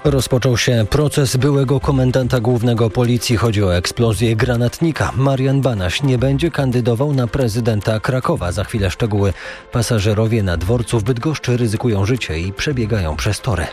Rozpoczął się proces byłego komendanta głównego policji. Chodzi o eksplozję granatnika. Marian Banaś nie będzie kandydował na prezydenta Krakowa. Za chwilę szczegóły. Pasażerowie na dworcu w Bydgoszczy ryzykują życie i przebiegają przez tory.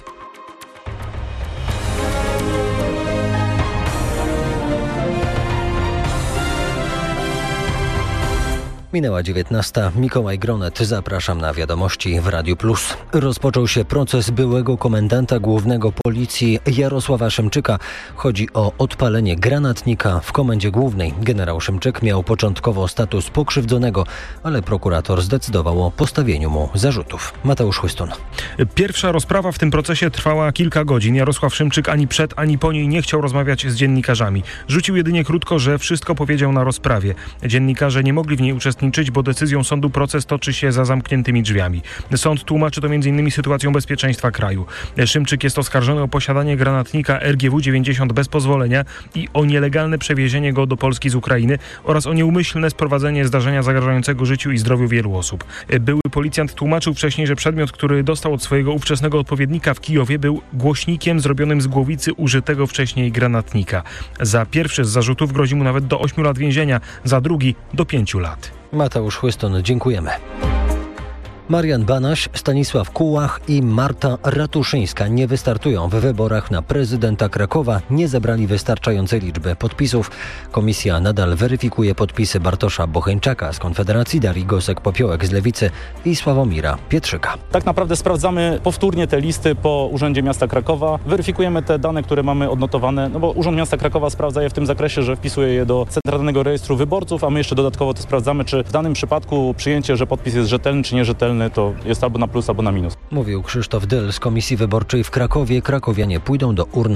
Minęła 19. Mikołaj Gronet. Zapraszam na wiadomości w Radiu Plus. Rozpoczął się proces byłego komendanta głównego policji Jarosława Szymczyka. Chodzi o odpalenie granatnika w Komendzie Głównej. Generał Szymczyk miał początkowo status pokrzywdzonego, ale prokurator zdecydował o postawieniu mu zarzutów. Mateusz Chłystun. Pierwsza rozprawa w tym procesie trwała kilka godzin. Jarosław Szymczyk ani przed, ani po niej nie chciał rozmawiać z dziennikarzami. Rzucił jedynie krótko, że wszystko powiedział na rozprawie. Dziennikarze nie mogli w niej uczestniczyć, bo decyzją sądu proces toczy się za zamkniętymi drzwiami. Sąd tłumaczy to m.in. sytuacją bezpieczeństwa kraju. Szymczyk jest oskarżony o posiadanie granatnika RGW-90 bez pozwolenia i o nielegalne przewiezienie go do Polski z Ukrainy oraz o nieumyślne sprowadzenie zdarzenia zagrażającego życiu i zdrowiu wielu osób. Były policjant tłumaczył wcześniej, że przedmiot, który dostał od swojego ówczesnego odpowiednika w Kijowie, był głośnikiem zrobionym z głowicy użytego wcześniej granatnika. Za pierwszy z zarzutów grozi mu nawet do 8 lat więzienia, za drugi do 5 lat. Mateusz Chłystun, dziękujemy. Marian Banaś, Stanisław Kułach i Marta Ratuszyńska nie wystartują w wyborach na prezydenta Krakowa. Nie zebrali wystarczającej liczby podpisów. Komisja nadal weryfikuje podpisy Bartosza Bocheńczaka z Konfederacji, Darii Gosek-Popiołek z Lewicy i Sławomira Pietrzyka. Tak naprawdę sprawdzamy powtórnie te listy po Urzędzie Miasta Krakowa. Weryfikujemy te dane, które mamy odnotowane, bo Urząd Miasta Krakowa sprawdza je w tym zakresie, że wpisuje je do Centralnego Rejestru Wyborców, a my jeszcze dodatkowo to sprawdzamy, czy w danym przypadku przyjęcie, że podpis jest rzetelny czy nierzetelny, to jest albo na plus, albo na minus. Mówił Krzysztof Dyl z Komisji Wyborczej w Krakowie. Krakowianie pójdą do urn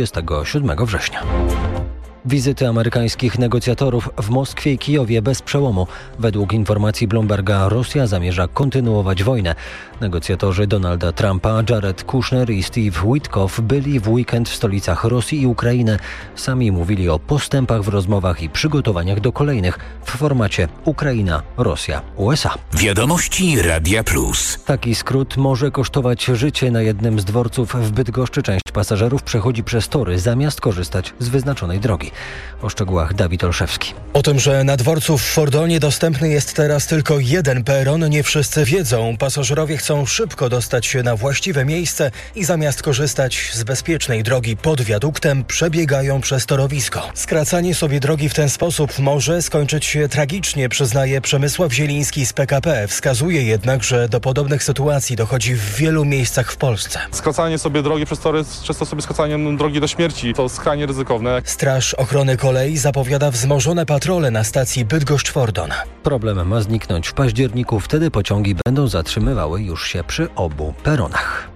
27 września. Wizyty amerykańskich negocjatorów w Moskwie i Kijowie bez przełomu. Według informacji Bloomberga Rosja zamierza kontynuować wojnę. Negocjatorzy Donalda Trumpa, Jared Kushner i Steve Witkoff byli w weekend w stolicach Rosji i Ukrainy. Sami mówili o postępach w rozmowach i przygotowaniach do kolejnych w formacie Ukraina, Rosja, USA. Wiadomości Radia Plus. Taki skrót może kosztować życie. Na jednym z dworców w Bydgoszczy część pasażerów przechodzi przez tory, zamiast korzystać z wyznaczonej drogi. O szczegółach Dawid Olszewski. O tym, że na dworcu w Fordonie dostępny jest teraz tylko jeden peron, nie wszyscy wiedzą. Pasażerowie chcą szybko dostać się na właściwe miejsce i zamiast korzystać z bezpiecznej drogi pod wiaduktem, przebiegają przez torowisko. Skracanie sobie drogi w ten sposób może skończyć się tragicznie, przyznaje Przemysław Zieliński z PKP. Wskazuje jednak, że do podobnych sytuacji dochodzi w wielu miejscach w Polsce. Skracanie sobie drogi przez tory jest często sobie skracaniem drogi do śmierci. To skrajnie ryzykowne. Straż Ochrony Kolei zapowiada wzmożone patrole na stacji Bydgoszcz-Fordon. Problem ma zniknąć w październiku. Wtedy pociągi będą zatrzymywały już się przy obu peronach.